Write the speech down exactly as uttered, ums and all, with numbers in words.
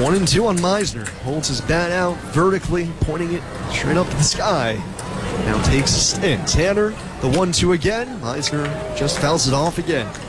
One and two on Meisner. Holds his bat out vertically, pointing it straight up to the sky. Now takes a stand. Tanner, the one two again. Meisner just fouls it off again.